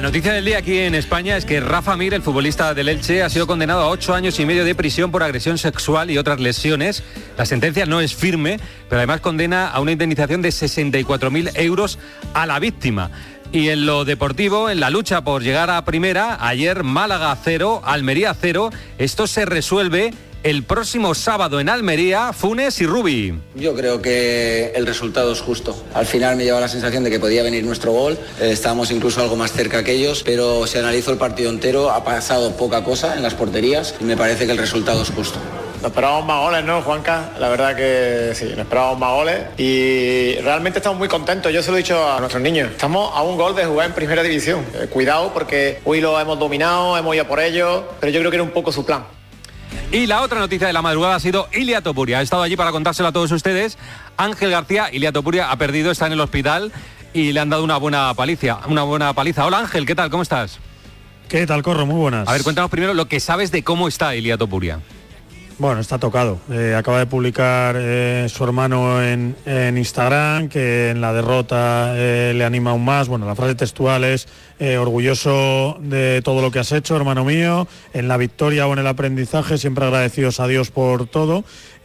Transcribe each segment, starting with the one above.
noticia del día aquí en España es que Rafa Mir, el futbolista del Elche, ha sido condenado a 8 años y medio de prisión por agresión sexual y otras lesiones. La sentencia no es firme, pero además condena a una indemnización de 64.000 euros a la víctima. Y en lo deportivo, en la lucha por llegar a primera, ayer Málaga 0, Almería 0. Esto se resuelve el próximo sábado en Almería, Funes y Rubi. Yo creo que el resultado es justo. Al final me lleva la sensación de que podía venir nuestro gol. Estábamos incluso algo más cerca que ellos, pero si analizo el partido entero, ha pasado poca cosa en las porterías y me parece que el resultado es justo. Nos esperábamos más goles, ¿no, Juanca? La verdad que sí, nos esperábamos más goles y realmente estamos muy contentos. Yo se lo he dicho a nuestros niños. Estamos a un gol de jugar en primera división. Cuidado porque hoy lo hemos dominado, hemos ido por ello, pero yo creo que era un poco su plan. Y la otra noticia de la madrugada ha sido Ilia Topuria. Ha estado allí para contárselo a todos ustedes. Ángel García, Ilia Topuria ha perdido, está en el hospital y le han dado una buena paliza. Hola Ángel, ¿qué tal? ¿Cómo estás? ¿Qué tal, Corro? Muy buenas. A ver, cuéntanos primero lo que sabes de cómo está Ilia Topuria. Bueno, está tocado. Acaba de publicar su hermano en Instagram que en la derrota le anima aún más. Bueno, la frase textual es orgulloso de todo lo que has hecho, hermano mío. En la victoria o en el aprendizaje, siempre agradecidos a Dios por todo.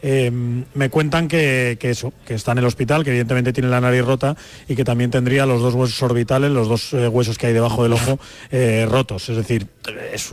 Me cuentan que está en el hospital, que evidentemente tiene la nariz rota y que también tendría los dos huesos orbitales, los dos huesos que hay debajo del ojo, rotos. Es decir, es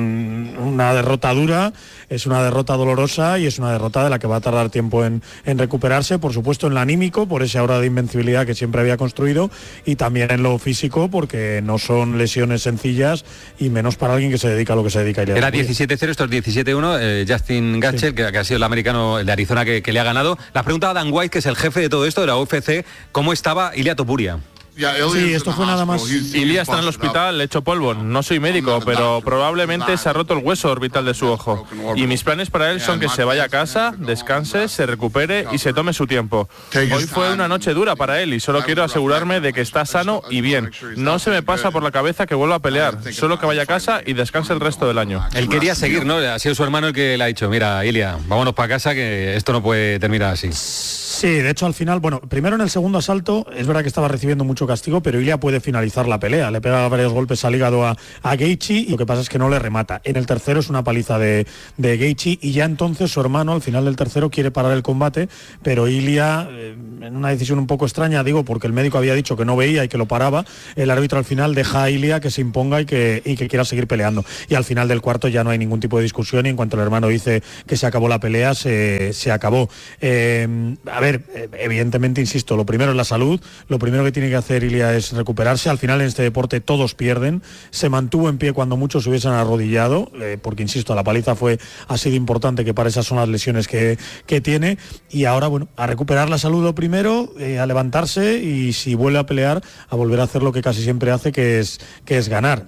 una derrota dura, es una derrota dolorosa y es una derrota de la que va a tardar tiempo en recuperarse, por supuesto en lo anímico, por esa aura de invencibilidad que siempre había construido, y también en lo físico, porque no son lesiones sencillas y menos para alguien que se dedica a lo que se dedica. Era 17-0, esto es 17-1, Justin Gatchel, sí, que ha sido el americano, el de Arizona, que le ha ganado. La pregunta a Dan White, que es el jefe de todo esto, de la UFC, ¿cómo estaba Ilia Topuria? Sí, esto fue nada más. Ilia está en el hospital, le he hecho polvo. No soy médico, pero probablemente se ha roto el hueso orbital de su ojo. Y mis planes para él son que se vaya a casa, descanse, se recupere y se tome su tiempo. Hoy fue una noche dura para él y solo quiero asegurarme de que está sano y bien. No se me pasa por la cabeza que vuelva a pelear, solo que vaya a casa y descanse el resto del año. Él quería seguir, ¿no? Ha sido su hermano el que le ha dicho, mira, Ilia, vámonos para casa, que esto no puede terminar así. Sí, de hecho al final, bueno, primero en el segundo asalto, es verdad que estaba recibiendo mucho castigo, pero Ilia puede finalizar la pelea, le pega varios golpes al hígado a Gaethje y lo que pasa es que no le remata. En el tercero es una paliza de Gaethje y ya entonces su hermano al final del tercero quiere parar el combate, pero Ilia, en una decisión un poco extraña, digo, porque el médico había dicho que no veía y que lo paraba, el árbitro al final deja a Ilia que se imponga y que quiera seguir peleando. Y al final del cuarto ya no hay ningún tipo de discusión y en cuanto el hermano dice que se acabó la pelea, se acabó. A ver, evidentemente, insisto, lo primero es la salud, lo primero que tiene que hacer Ilia es recuperarse. Al final en este deporte todos pierden, se mantuvo en pie cuando muchos se hubiesen arrodillado, porque insisto, la paliza ha sido importante, que para esas son las lesiones que tiene, y ahora bueno, a recuperar la salud lo primero, a levantarse y si vuelve a pelear, a volver a hacer lo que casi siempre hace, que es ganar.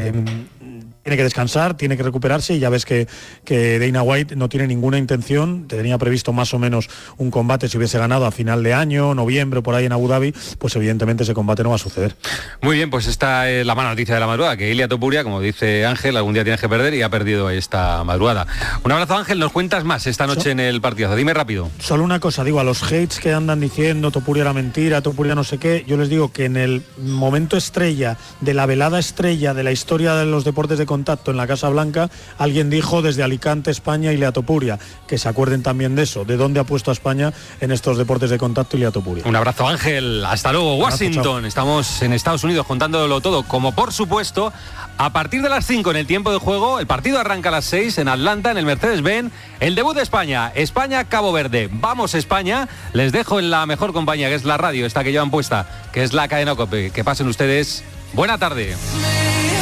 Tiene que descansar, tiene que recuperarse y ya ves que Dana White no tiene ninguna intención, tenía previsto más o menos un combate si hubiese ganado a final de año, noviembre, por ahí en Abu Dhabi, pues evidentemente ese combate no va a suceder. Muy bien, pues esta es la mala noticia de la madrugada, que Ilia Topuria, como dice Ángel, algún día tienes que perder y ha perdido esta madrugada. Un abrazo, Ángel, nos cuentas más esta noche en el partidazo, dime rápido. Solo una cosa, digo, a los hates que andan diciendo Topuria era mentira, Topuria no sé qué, yo les digo que en el momento estrella, de la velada estrella de la historia de los deportes de contacto en la Casa Blanca, alguien dijo desde Alicante, España, Ilia Topuria, que se acuerden también de eso, de dónde ha puesto a España en estos deportes de contacto Ilia Topuria. Un abrazo, Ángel, hasta luego, Washington. Estamos en Estados Unidos contándolo todo, como por supuesto, a partir de las 5 en el tiempo de juego, el partido arranca a las 6 en Atlanta, en el Mercedes-Benz, el debut de España, España-Cabo Verde. Vamos España, les dejo en la mejor compañía, que es la radio, esta que llevan puesta, que es la cadena COPE. Que pasen ustedes buena tarde.